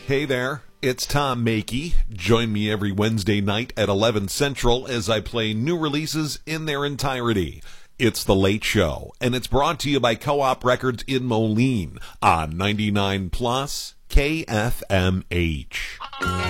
Hey there, it's Tom Makey. Join me every Wednesday night at 11 Central as I play new releases in their entirety. It's The Late Show, and it's brought to you by Co-op Records in Moline on 99 Plus KFMH.